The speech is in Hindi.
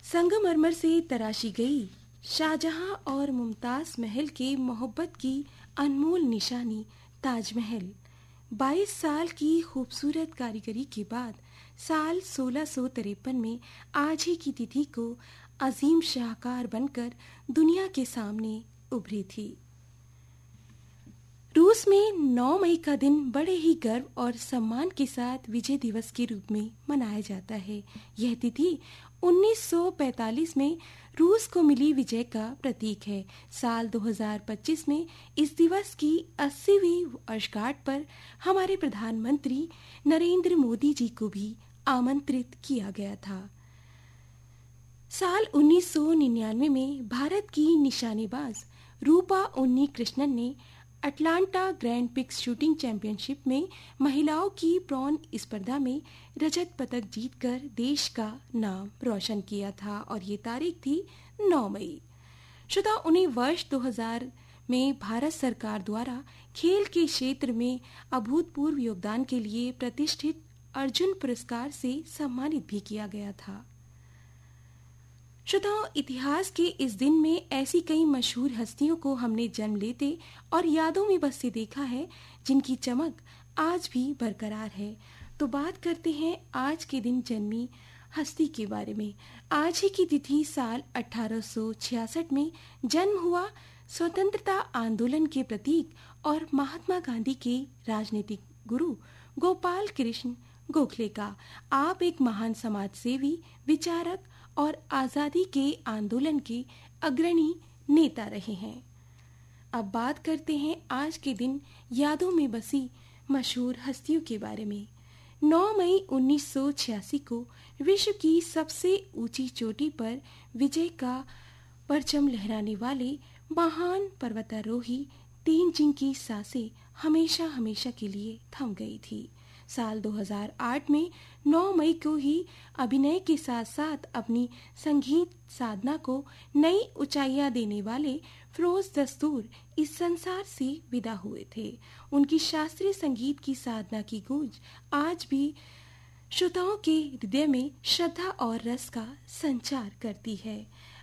संगमरमर से तराशी गई शाहजहां और मुमताज महल के मोहब्बत की अनमोल निशानी ताजमहल 22 साल की खूबसूरत कारीगरी के बाद साल 1653 में आज ही की तिथि को अजीम शाहकार बनकर दुनिया के सामने उभरी थी। रूस में 9 मई का दिन बड़े ही गर्व और सम्मान के साथ विजय दिवस के रूप में मनाया जाता है। यह तिथि 1945 में रूस को मिली विजय का प्रतीक है। साल 2025 में इस दिवस की 80वीं वर्षगांठ पर हमारे प्रधानमंत्री नरेंद्र मोदी जी को भी आमंत्रित किया गया था। साल 1999 में भारत की निशानेबाज रूपा उन्नी कृष्णन ने Atlanta grand pics shooting championship में महिलाओं की प्रौढ़ स्पर्धा में रजत पदक जीतकर देश का नाम रोशन किया था और ये तारीख थी 9 मई। श्रोता, उन्हें वर्ष 2000 में भारत सरकार द्वारा खेल के क्षेत्र में अभूतपूर्व योगदान के लिए प्रतिष्ठित अर्जुन पुरस्कार से सम्मानित भी किया गया था। श्रोताओं, इतिहास के इस दिन में ऐसी कई मशहूर हस्तियों को हमने जन्म लेते और यादों में बसते देखा है जिनकी चमक आज भी बरकरार है। तो बात करते हैं आज के दिन जन्मी हस्ती के बारे में। आज ही की तिथि साल 1866 में जन्म हुआ स्वतंत्रता आंदोलन के प्रतीक और महात्मा गांधी के राजनीतिक गुरु गोपाल कृष्ण गोखले का। आप एक महान समाज सेवी, विचारक और आजादी के आंदोलन के अग्रणी नेता रहे हैं। अब बात करते हैं आज के दिन यादों में बसी मशहूर हस्तियों के बारे में। 9 मई 1986 को विश्व की सबसे ऊंची चोटी पर विजय का परचम लहराने वाले महान पर्वतारोही तेनजिंग की सांसें हमेशा हमेशा के लिए थम गई थी। साल 2008 में 9 मई को ही अभिनय के साथ साथ अपनी संगीत साधना को नई ऊंचाइयां देने वाले फिरोज दस्तूर इस संसार से विदा हुए थे। उनकी शास्त्रीय संगीत की साधना की गूंज आज भी श्रोताओं के हृदय में श्रद्धा और रस का संचार करती है।